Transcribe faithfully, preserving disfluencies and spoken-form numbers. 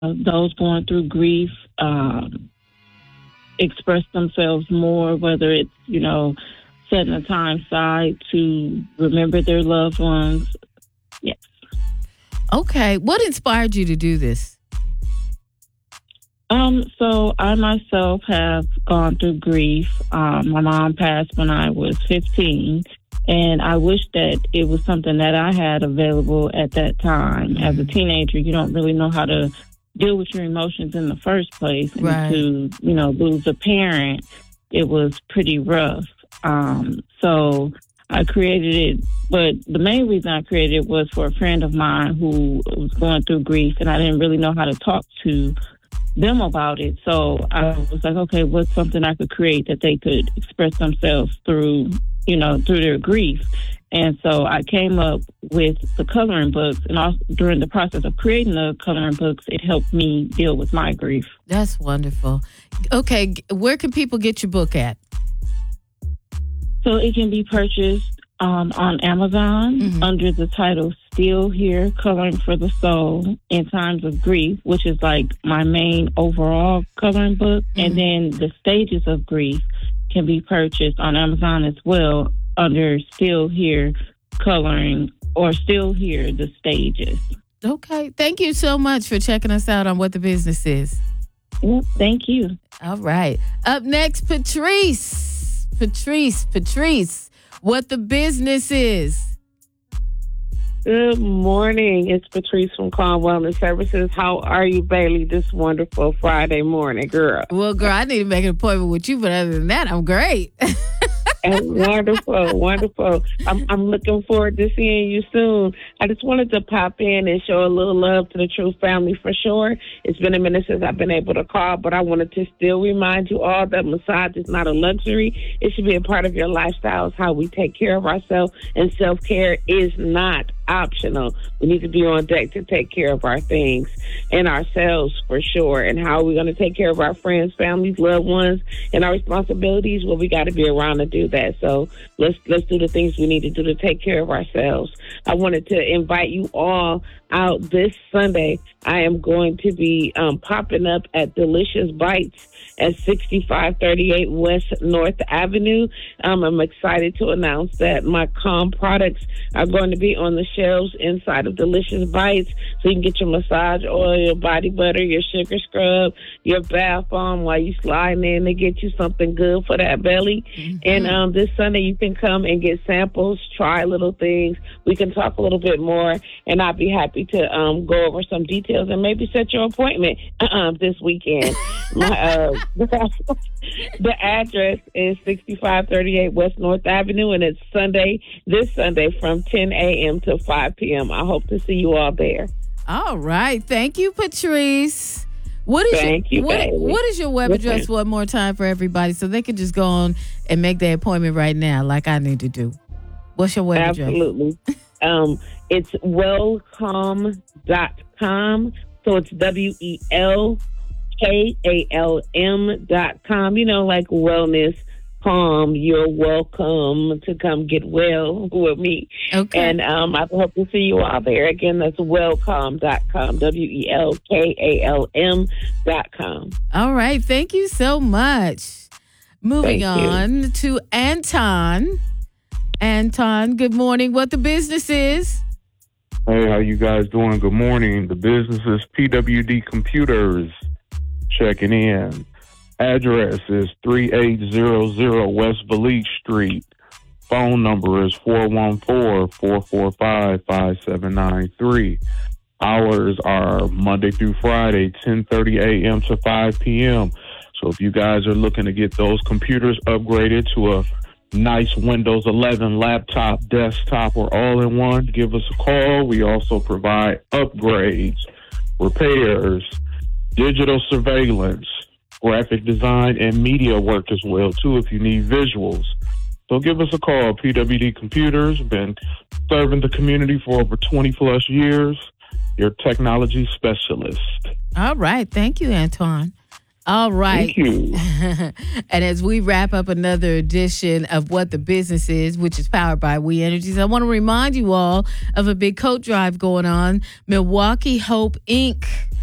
those going through grief um, express themselves more, whether it's, you know, setting a time aside to remember their loved ones. Yes. Okay. What inspired you to do this? Um, so I myself have gone through grief. Um, my mom passed when I was fifteen, and I wish that it was something that I had available at that time. As a teenager, you don't really know how to deal with your emotions in the first place. And Right. to, you know, lose a parent, it was pretty rough. Um, so I created it, but the main reason I created it was for a friend of mine who was going through grief, and I didn't really know how to talk to them about it. So I was like, okay, what's something I could create that they could express themselves through, you know, through their grief. And so I came up with the coloring books, and also during the process of creating the coloring books, it helped me deal with my grief. That's wonderful. Okay, g- where can people get your book at? So it can be purchased um, on Amazon Mhm. under the title Still Here, Coloring for the Soul in Times of Grief, which is like my main overall coloring book. And then the Stages of Grief can be purchased on Amazon as well under Still Here, Coloring, or Still Here, the Stages. Okay. Thank you so much for checking us out on What the Business Is. Yep, thank you. All right. Up next, Patrice. Patrice, Patrice, What the Business Is. Good morning. It's Patrice from Calm Wellness Services. How are you, Bailey, this wonderful Friday morning, girl? Well, girl, I need to make an appointment with you, but other than that, I'm great. And wonderful, wonderful. I'm, I'm looking forward to seeing you soon. I just wanted to pop in and show a little love to the True family for sure. It's been a minute since I've been able to call, but I wanted to still remind you all that massage is not a luxury. It should be a part of your lifestyle. It's how we take care of ourselves, and self-care is not optional. We need to be on deck to take care of our things and ourselves for sure. And how are we going to take care of our friends, families, loved ones, and our responsibilities? Well, we got to be around to do that. So let's let's do the things we need to do to take care of ourselves. I wanted to invite you all out this Sunday. I am going to be um, popping up at Delicious Bites at sixty-five thirty-eight West North Avenue. Um, I'm excited to announce that my Calm products are going to be on the shelves inside of Delicious Bites, so you can get your massage oil, your body butter, your sugar scrub, your bath bomb while you sliding in to get you something good for that belly. Mm-hmm. And um, this Sunday you can come and get samples, try little things. We can talk a little bit more, and I'd be happy to um, go over some details and maybe set your appointment uh-uh, this weekend. My, uh, the address is sixty-five thirty-eight West North Avenue, and it's Sunday, this Sunday from ten a.m. to five p.m. I hope to see you all there. All right. Thank you, Patrice. What is Thank your, you, what, baby. what is your web Listen. address one more time for everybody so they can just go on and make their appointment right now like I need to do? What's your web Absolutely. address? um, it's welcome dot com. So it's W E L K A L M dot com. You know, like wellness, calm. You're welcome to come get well with me. Okay. And um, I hope to see you all there. Again, that's welcome dot com. W E L K A L M dot com. All right. Thank you so much. Moving Thank you. on to Anton. Anton, good morning. What the business is? Hey, how you guys doing? Good morning. The business is P W D Computers. Checking in. Address is thirty-eight hundred West Valise Street. Phone number is four one four, four four five, five seven nine three. Hours are Monday through Friday, ten thirty a.m. to five p.m. So if you guys are looking to get those computers upgraded to a nice Windows eleven laptop, desktop, or all-in-one, give us a call. We also provide upgrades, repairs, digital surveillance, graphic design, and media work as well, too, if you need visuals. So give us a call. P W D Computers, been serving the community for over twenty plus years. Your technology specialist. All right. Thank you, Antoine. All right. Thank you. And as we wrap up another edition of What the Business Is, which is powered by We Energies, I want to remind you all of a big coat drive going on. Milwaukee Hope Incorporated